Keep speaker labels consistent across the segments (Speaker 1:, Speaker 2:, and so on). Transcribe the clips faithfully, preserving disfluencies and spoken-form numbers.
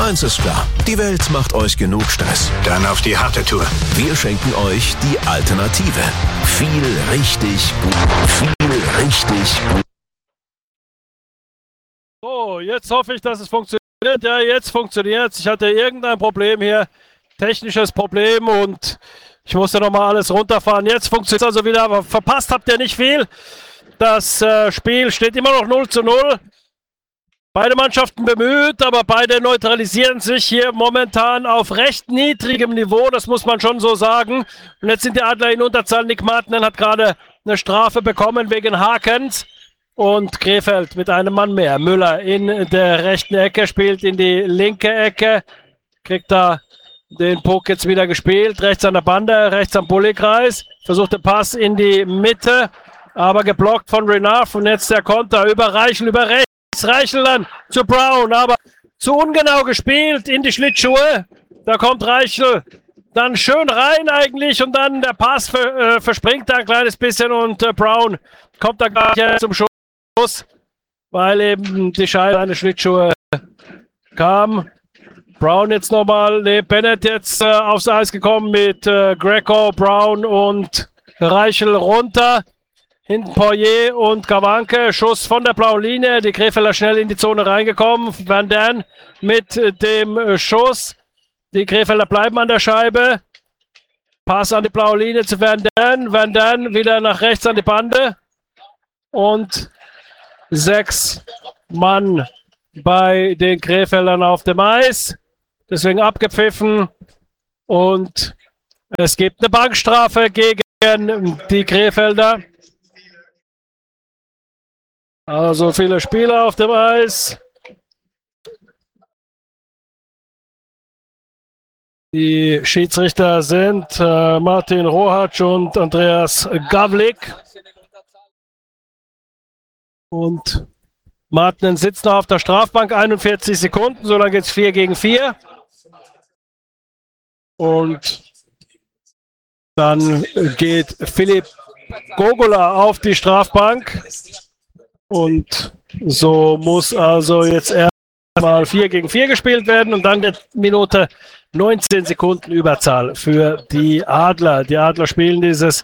Speaker 1: Eins ist klar, die Welt macht euch genug Stress.
Speaker 2: Dann auf die harte Tour.
Speaker 1: Wir schenken euch die Alternative. Viel richtig gut. Viel richtig gut.
Speaker 3: So, jetzt hoffe ich, dass es funktioniert. Ja, jetzt funktioniert es. Ich hatte irgendein Problem hier, technisches Problem, und ich musste nochmal alles runterfahren. Jetzt funktioniert es also wieder, aber verpasst habt ihr nicht viel. Das äh, Spiel steht immer noch null zu null. Beide Mannschaften bemüht, aber beide neutralisieren sich hier momentan auf recht niedrigem Niveau, das muss man schon so sagen. Und jetzt sind die Adler in Unterzahl. Nick Martinen hat gerade eine Strafe bekommen wegen Hakens. Und Krefeld mit einem Mann mehr. Müller in der rechten Ecke, spielt in die linke Ecke. Kriegt da den Puck jetzt wieder gespielt. Rechts an der Bande, rechts am Bullykreis. Versucht den Pass in die Mitte, aber geblockt von Renard. Und jetzt der Konter über Reichel, über rechts. Reichel dann zu Brown, aber zu ungenau gespielt in die Schlittschuhe. Da kommt Reichel dann schön rein eigentlich, und dann der Pass ver, äh, verspringt da ein kleines bisschen, und äh, Brown kommt da gar nicht zum Schuss, weil eben die Scheibe an die Schlittschuhe kam. Brown jetzt nochmal, nee, Bennett jetzt äh, aufs Eis gekommen mit äh, Greco, Brown und Reichel runter. Hinten Poirier und Gawanke, Schuss von der blauen Linie, die Krefelder schnell in die Zone reingekommen. Van Dan mit dem Schuss. Die Krefelder bleiben an der Scheibe. Pass an die blaue Linie zu Van Dan. Van Dan wieder nach rechts an die Bande. Und sechs Mann bei den Krefeldern auf dem Eis. Deswegen abgepfiffen. Und es gibt eine Bankstrafe gegen die Krefelder. Also viele Spieler auf dem Eis. Die Schiedsrichter sind äh, Martin Rohatsch und Andreas Gavlik. Und Martinen sitzt noch auf der Strafbank, einundvierzig Sekunden, so lange geht es vier gegen vier. Und dann geht Philipp Gogola auf die Strafbank. Und so muss also jetzt erstmal vier gegen vier gespielt werden, und dann der Minute neunzehn Sekunden Überzahl für die Adler. Die Adler spielen dieses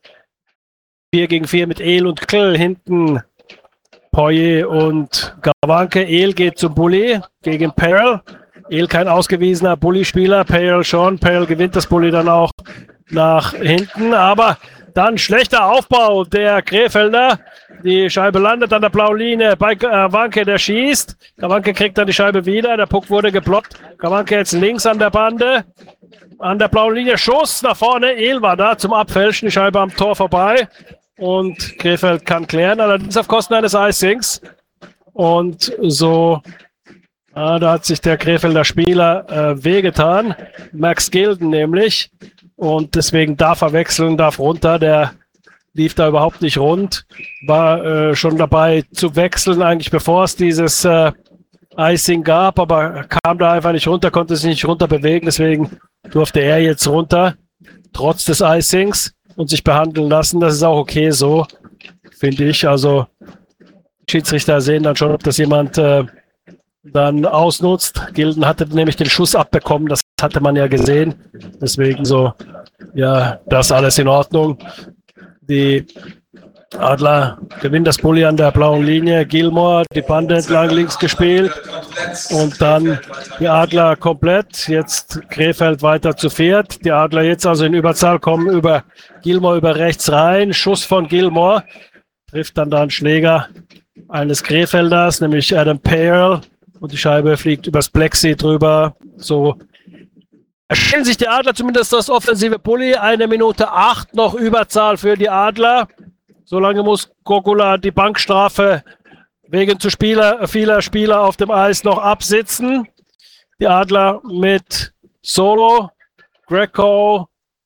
Speaker 3: vier gegen vier mit El und Kl, hinten Poirier und Gawanke. El geht zum Bulli gegen Perl. El kein ausgewiesener Bulli-Spieler, Perl schon. Perl gewinnt das Bulli dann auch nach hinten, aber dann schlechter Aufbau der Krefelder. Die Scheibe landet an der blauen Linie bei Gawanke, der schießt. Gawanke kriegt dann die Scheibe wieder. Der Puck wurde geblockt. Gawanke jetzt links an der Bande. An der blauen Linie Schuss nach vorne. El war da zum Abfälschen. Die Scheibe am Tor vorbei. Und Krefeld kann klären, allerdings auf Kosten eines Icings. Und so, ah, da hat sich der Krefelder Spieler äh, wehgetan. Max Gilden nämlich. Und deswegen darf er wechseln, darf runter. Der lief da überhaupt nicht rund. War äh, schon dabei zu wechseln, eigentlich bevor es dieses äh, Icing gab, aber kam da einfach nicht runter, konnte sich nicht runter bewegen. Deswegen durfte er jetzt runter, trotz des Icings, und sich behandeln lassen. Das ist auch okay so, finde ich. Also Schiedsrichter sehen dann schon, ob das jemand äh, dann ausnutzt. Gilden hatte nämlich den Schuss abbekommen, das hatte man ja gesehen. Deswegen so, ja, das alles in Ordnung. Die Adler gewinnen das Bulli an der blauen Linie. Gilmore, die Bande entlang links gespielt. Und dann die Adler komplett. Jetzt Krefeld weiter zu viert. Die Adler jetzt also in Überzahl, kommen über Gilmore über rechts rein. Schuss von Gilmore. Trifft dann da einen Schläger eines Krefelders, nämlich Adam Pearl. Und die Scheibe fliegt übers Plexi drüber. So erstellen sich die Adler zumindest das offensive Bulli. Eine Minute acht noch Überzahl für die Adler. Solange muss Gogola die Bankstrafe wegen zu Spieler, vieler Spieler auf dem Eis noch absitzen. Die Adler mit Solo, Greco,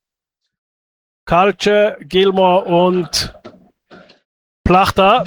Speaker 3: Kalce, Gilmore und Plachter.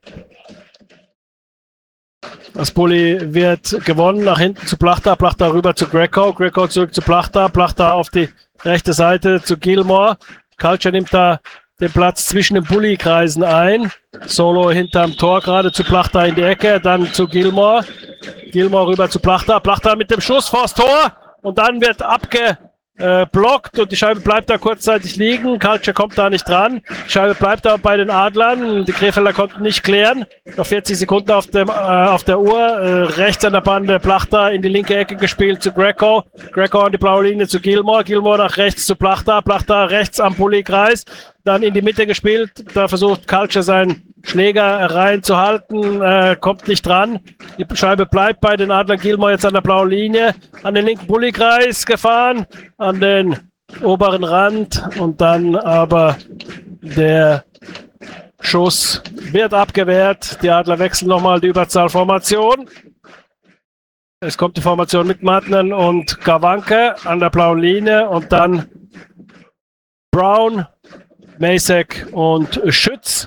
Speaker 3: Das Bulli wird gewonnen, nach hinten zu Plachter, Plachter rüber zu Greco, Greco zurück zu Plachter, Plachter auf die rechte Seite zu Gilmore. Kalce nimmt da den Platz zwischen den Bulli-Kreisen ein. Solo hinterm Tor gerade zu Plachta in die Ecke, dann zu Gilmore. Gilmore rüber zu Plachta. Plachta mit dem Schuss vors Tor und dann wird abgeblockt und die Scheibe bleibt da kurzzeitig liegen. Kaltsche kommt da nicht dran. Die Scheibe bleibt da bei den Adlern. Die Krefelder konnten nicht klären. Noch vierzig Sekunden auf, dem, äh, auf der Uhr. Äh, rechts an der Bande Plachta in die linke Ecke gespielt zu Greco. Greco an die blaue Linie zu Gilmore. Gilmore nach rechts zu Plachta. Plachta rechts am Bulli-Kreis. Dann in die Mitte gespielt. Da versucht Kaltsche seinen Schläger reinzuhalten. Äh, kommt nicht dran. Die Scheibe bleibt bei den Adlern. Gilmore jetzt an der blauen Linie. An den linken Bulli-Kreis gefahren. An den oberen Rand. Und dann aber der Schuss wird abgewehrt. Die Adler wechseln nochmal die Überzahlformation. Es kommt die Formation mit Martinen und Gawanke an der blauen Linie. Und dann Brown, Macek und Schütz.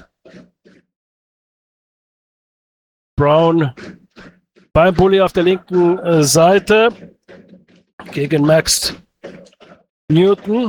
Speaker 3: Brown beim Bulli auf der linken äh, Seite gegen Max Newton.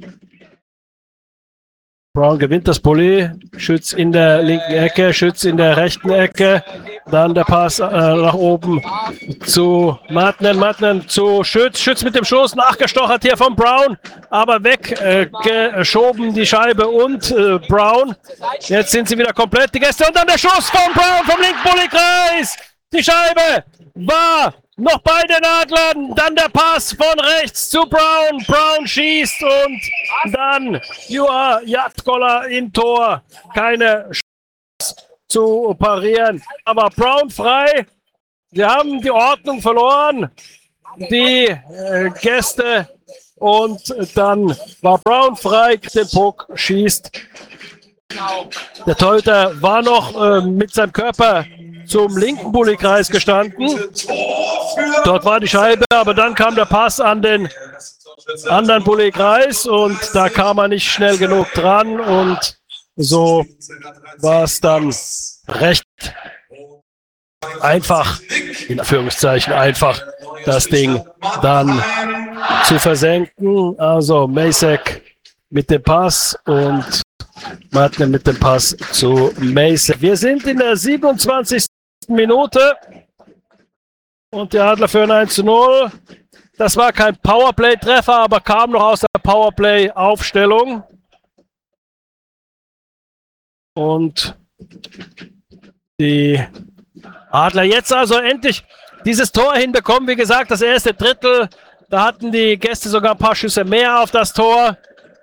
Speaker 3: Brown gewinnt das Bulli. Schütz in der linken Ecke, Schütz in der rechten Ecke. Dann der Pass äh, nach oben zu Martinen, Martinen zu Schütz. Schütz mit dem Schuss, nachgestochert hier von Brown, aber weggeschoben äh, die Scheibe und äh, Brown. Jetzt sind sie wieder komplett, die Gäste. Und dann der Schuss von Brown vom linken Bulli-Kreis. Die Scheibe war noch bei den Adlern, dann der Pass von rechts zu Brown. Brown schießt und dann Juha Jatkola im Tor. Keine Chance zu parieren. Aber Brown frei. Sie haben die Ordnung verloren. Die äh, Gäste. Und dann war Brown frei. Den Puck schießt. Der Torhüter war noch äh, mit seinem Körper zum linken Bulli-Kreis gestanden. Dort war die Scheibe, aber dann kam der Pass an den anderen Bulli-Kreis und da kam er nicht schnell genug dran und so war es dann recht einfach, in Anführungszeichen einfach, das Ding dann zu versenken. Also Macek mit dem Pass und Martin mit dem Pass zu Macek. Wir sind in der siebenundzwanzigsten Minute und die Adler führen eins zu null. Das war kein Powerplay-Treffer, aber kam noch aus der Powerplay-Aufstellung. Und die Adler jetzt also endlich dieses Tor hinbekommen. Wie gesagt, das erste Drittel, da hatten die Gäste sogar ein paar Schüsse mehr auf das Tor.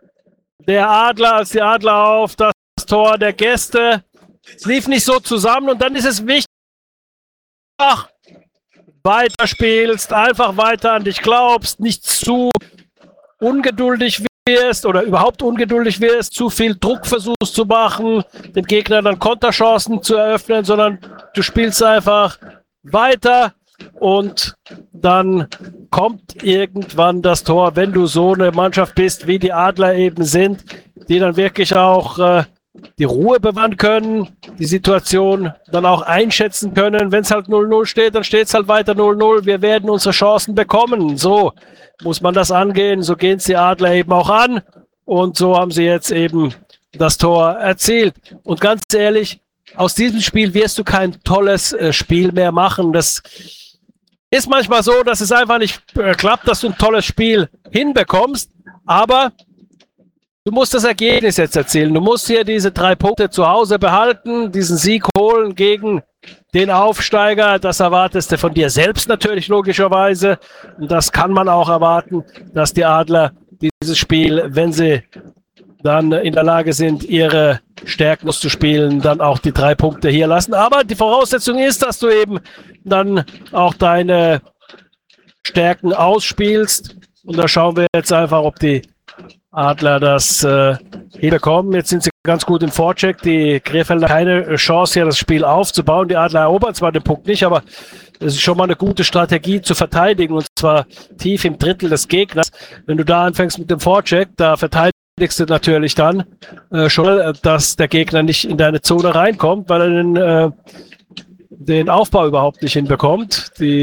Speaker 3: Der Adler als die Adler auf das Tor der Gäste. Es lief nicht so zusammen und dann ist es wichtig, einfach weiter spielst, einfach weiter an dich glaubst, nicht zu ungeduldig wirst oder überhaupt ungeduldig wirst, zu viel Druck versuchst zu machen, dem Gegner dann Konterchancen zu eröffnen, sondern du spielst einfach weiter und dann kommt irgendwann das Tor, wenn du so eine Mannschaft bist, wie die Adler eben sind, die dann wirklich auch äh, die Ruhe bewahren können, die Situation dann auch einschätzen können. Wenn es halt null null steht, dann steht es halt weiter null null. Wir werden unsere Chancen bekommen. So muss man das angehen. So gehen es die Adler eben auch an. Und so haben sie jetzt eben das Tor erzielt. Und ganz ehrlich, aus diesem Spiel wirst du kein tolles äh, Spiel mehr machen. Das ist manchmal so, dass es einfach nicht äh, klappt, dass du ein tolles Spiel hinbekommst. Aber du musst das Ergebnis jetzt erzielen. Du musst hier diese drei Punkte zu Hause behalten, diesen Sieg holen gegen den Aufsteiger. Das erwartest du von dir selbst natürlich logischerweise. Und das kann man auch erwarten, dass die Adler dieses Spiel, wenn sie dann in der Lage sind, ihre Stärken zu spielen, dann auch die drei Punkte hier lassen. Aber die Voraussetzung ist, dass du eben dann auch deine Stärken ausspielst. Und da schauen wir jetzt einfach, ob die Adler das äh, hinbekommen. Jetzt sind sie ganz gut im Vorcheck. Die Krefelder keine Chance hier, das Spiel aufzubauen. Die Adler erobern zwar den Punkt nicht, aber es ist schon mal eine gute Strategie zu verteidigen und zwar tief im Drittel des Gegners. Wenn du da anfängst mit dem Vorcheck, da verteidigst du natürlich dann äh, schon, dass der Gegner nicht in deine Zone reinkommt, weil er den, äh, den Aufbau überhaupt nicht hinbekommt. Die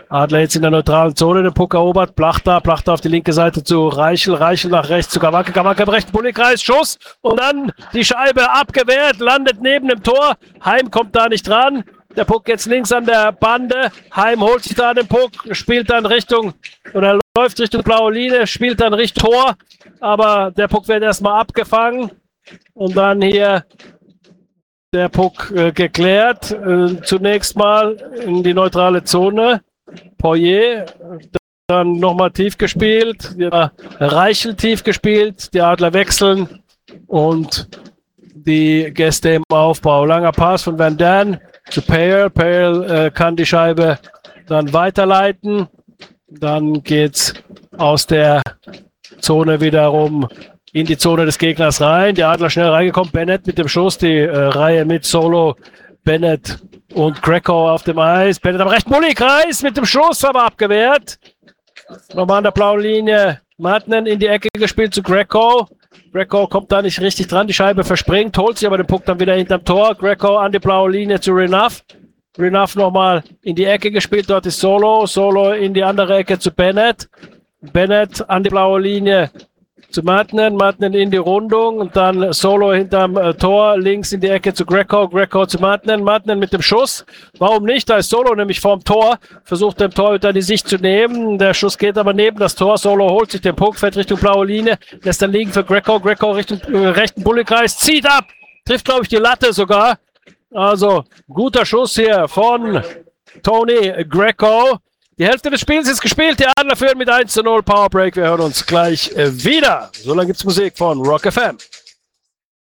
Speaker 3: Adler jetzt in der neutralen Zone den Puck erobert. Plachter, Plachter auf die linke Seite zu Reichel. Reichel nach rechts zu Kawacke. Kawacke im rechten Bulli-Kreis. Schuss. Und dann die Scheibe abgewehrt. Landet neben dem Tor. Heim kommt da nicht dran. Der Puck jetzt links an der Bande. Heim holt sich da den Puck. Spielt dann Richtung, oder läuft Richtung blaue Linie. Spielt dann Richtung Tor. Aber der Puck wird erstmal abgefangen. Und dann hier der Puck äh, geklärt. Äh, zunächst mal in die neutrale Zone. Poirier, dann nochmal tief gespielt, ja, Reichel tief gespielt, die Adler wechseln und die Gäste im Aufbau. Langer Pass von Van Dan zu Pale. Pale äh, kann die Scheibe dann weiterleiten. Dann geht's aus der Zone wiederum in die Zone des Gegners rein. Die Adler schnell reingekommen. Bennett mit dem Schuss, die äh, Reihe mit Solo, Bennett und Greco auf dem Eis. Bennett am rechten Bulli-Kreis mit dem Schuss, aber abgewehrt. Nochmal an der blauen Linie. Martinen in die Ecke gespielt zu Greco. Greco kommt da nicht richtig dran. Die Scheibe verspringt, holt sich aber den Puck dann wieder hinterm Tor. Greco an die blaue Linie zu Renouf. Renouf nochmal in die Ecke gespielt. Dort ist Solo. Solo in die andere Ecke zu Bennett. Bennett an die blaue Linie zu Martinen, Martinen in die Rundung und dann Solo hinterm äh, Tor, links in die Ecke zu Greco, Greco zu Martinen, Martinen mit dem Schuss. Warum nicht? Da ist Solo nämlich vorm Tor, versucht dem Torhüter die Sicht zu nehmen. Der Schuss geht aber neben das Tor. Solo holt sich den Puck, fährt Richtung blaue Linie, lässt dann liegen für Greco, Greco Richtung äh, rechten Bulli-Kreis, zieht ab, trifft glaube ich die Latte sogar. Also guter Schuss hier von Tony Greco. Die Hälfte des Spiels ist gespielt. Die Adler führen mit eins zu null. Powerbreak. Wir hören uns gleich wieder. So lange gibt's Musik von Rock F M.